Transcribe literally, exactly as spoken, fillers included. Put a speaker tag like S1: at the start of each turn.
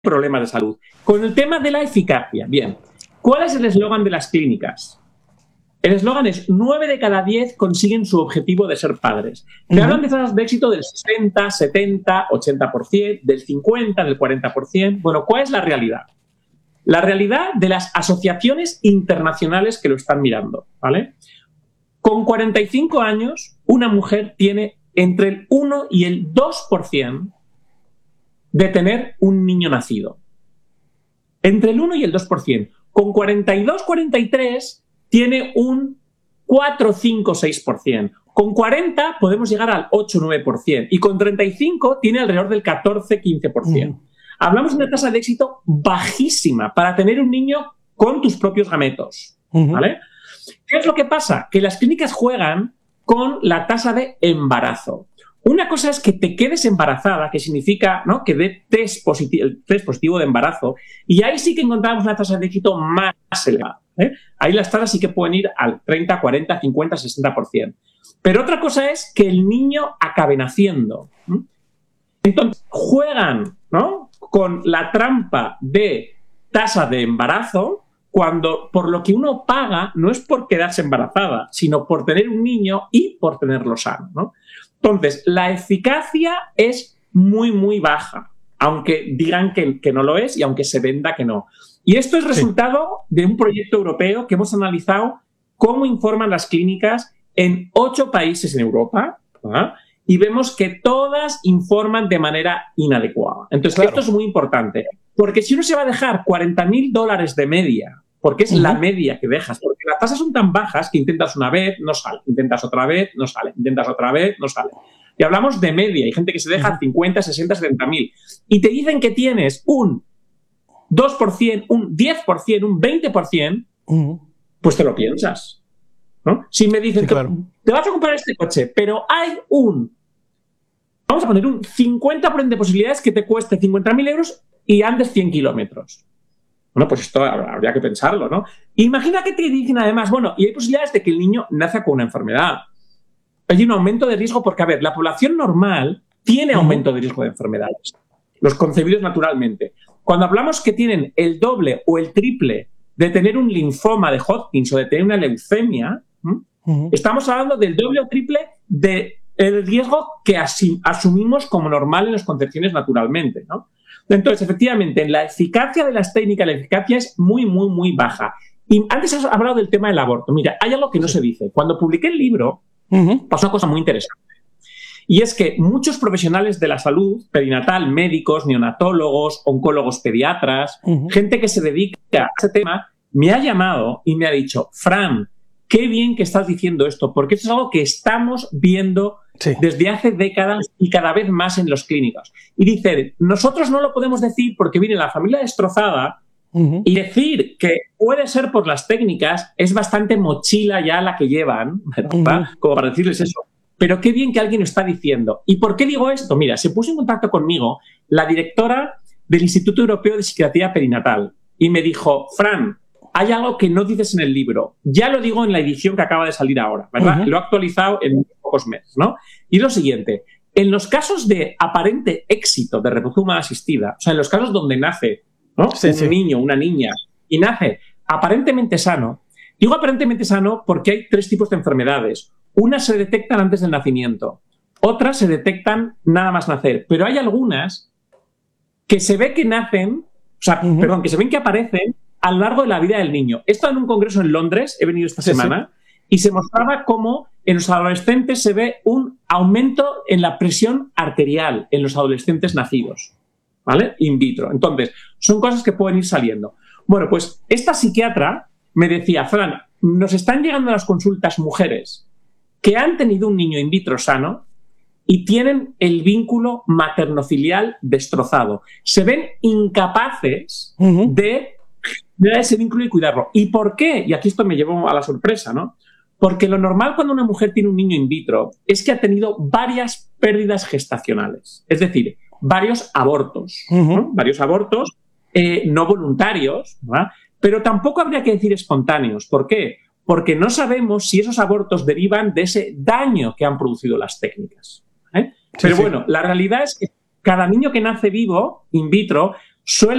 S1: problemas de salud. Con el tema de la eficacia, bien, ¿cuál es el eslogan de las clínicas? El eslogan es nueve de cada diez consiguen su objetivo de ser padres. Te uh-huh. hablan de tasas de éxito del sesenta, setenta, ochenta por ciento, del cincuenta, del cuarenta por ciento. Bueno, ¿cuál es la realidad? La realidad de las asociaciones internacionales que lo están mirando, ¿vale? Con cuarenta y cinco años, una mujer tiene entre el uno y el dos por ciento de tener un niño nacido. Entre el uno y el dos por ciento. Con cuarenta y dos, cuarenta y tres tiene un cuatro, cinco, seis por ciento. Con cuarenta podemos llegar al ocho, nueve por ciento. Y con treinta y cinco tiene alrededor del catorce, quince por ciento. Uh-huh. Hablamos de una tasa de éxito bajísima para tener un niño con tus propios gametos. Uh-huh. ¿Vale? ¿Qué es lo que pasa? Que las clínicas juegan con la tasa de embarazo. Una cosa es que te quedes embarazada, que significa, ¿no?, que dé test positivo, test positivo de embarazo, y ahí sí que encontramos una tasa de éxito más elevada. ¿eh? Ahí las tasas sí que pueden ir al treinta, cuarenta, cincuenta, sesenta por ciento. Pero otra cosa es que el niño acabe naciendo. ¿eh? Entonces, juegan, ¿no?, con la trampa de tasa de embarazo, cuando por lo que uno paga no es por quedarse embarazada, sino por tener un niño y por tenerlo sano, ¿no? Entonces, la eficacia es muy, muy baja, aunque digan que, que no lo es y aunque se venda que no. Y esto es resultado sí. de un proyecto europeo que hemos analizado cómo informan las clínicas en ocho países en Europa, ¿verdad? Y vemos que todas informan de manera inadecuada. Entonces, claro. esto es muy importante, porque si uno se va a dejar cuarenta mil dólares de media, porque es uh-huh. la media que dejas, porque las tasas son tan bajas que intentas una vez, no sale, intentas otra vez, no sale, intentas otra vez, no sale. Y hablamos de media, hay gente que se deja uh-huh. cincuenta, sesenta, setenta mil, y te dicen que tienes un dos por ciento, un diez por ciento, un veinte por ciento, uh-huh. pues te lo piensas, ¿no? Si me dicen, sí, claro. te vas a comprar este coche, pero hay un, vamos a poner un cincuenta por ciento de posibilidades que te cueste cincuenta mil euros y andes cien kilómetros. Bueno, pues esto habría que pensarlo, ¿no? Imagina que te dicen además, bueno, y hay posibilidades de que el niño nazca con una enfermedad. Hay un aumento de riesgo porque, a ver, la población normal tiene aumento de riesgo de enfermedades, los concebidos naturalmente. Cuando hablamos que tienen el doble o el triple de tener un linfoma de Hodgkin o de tener una leucemia, ¿eh? uh-huh. estamos hablando del doble o triple del riesgo que asi- asumimos como normal en las concepciones naturalmente, ¿no? Entonces, efectivamente, en la eficacia de las técnicas, la eficacia es muy, muy, muy baja. Y antes has hablado del tema del aborto. Mira, hay algo que no se dice. Cuando publiqué el libro, uh-huh. pasó una cosa muy interesante. Y es que muchos profesionales de la salud perinatal, médicos, neonatólogos, oncólogos pediatras, uh-huh. gente que se dedica a ese tema, me ha llamado y me ha dicho, Fran, qué bien que estás diciendo esto, porque esto es algo que estamos viendo sí. desde hace décadas y cada vez más en los clínicos. Y dice, nosotros no lo podemos decir porque viene la familia destrozada uh-huh. y decir que puede ser por las técnicas es bastante mochila ya la que llevan, ¿verdad? Uh-huh. Como para decirles eso. Pero qué bien que alguien lo está diciendo. ¿Y por qué digo esto? Mira, se puso en contacto conmigo la directora del Instituto Europeo de Psiquiatría Perinatal y me dijo, Fran, hay algo que no dices en el libro. Ya lo digo en la edición que acaba de salir ahora, ¿verdad? Uh-huh. Lo he actualizado en pocos meses, ¿no? Y lo siguiente, en los casos de aparente éxito de reproducción humana asistida, o sea, en los casos donde nace, ¿no? Sí, un sí. niño, una niña, y nace aparentemente sano, digo aparentemente sano porque hay tres tipos de enfermedades. Unas se detectan antes del nacimiento, otras se detectan nada más nacer, pero hay algunas que se ve que nacen, o sea, uh-huh. perdón, que se ven que aparecen a lo largo de la vida del niño. He estado en un congreso en Londres, he venido esta sí, semana, sí. y se mostraba cómo en los adolescentes se ve un aumento en la presión arterial en los adolescentes nacidos, ¿vale? In vitro. Entonces, son cosas que pueden ir saliendo. Bueno, pues esta psiquiatra me decía, Fran, nos están llegando a las consultas mujeres que han tenido un niño in vitro sano y tienen el vínculo materno-filial destrozado. Se ven incapaces uh-huh. de de ese vínculo y cuidarlo. ¿Y por qué? Y aquí esto me llevó a la sorpresa, ¿no? Porque lo normal cuando una mujer tiene un niño in vitro es que ha tenido varias pérdidas gestacionales. Es decir, varios abortos. Uh-huh. ¿no? Varios abortos eh, no voluntarios, ¿verdad? Pero tampoco habría que decir espontáneos. ¿Por qué? Porque no sabemos si esos abortos derivan de ese daño que han producido las técnicas. ¿eh? Sí, Pero sí. bueno, la realidad es que cada niño que nace vivo, in vitro, suele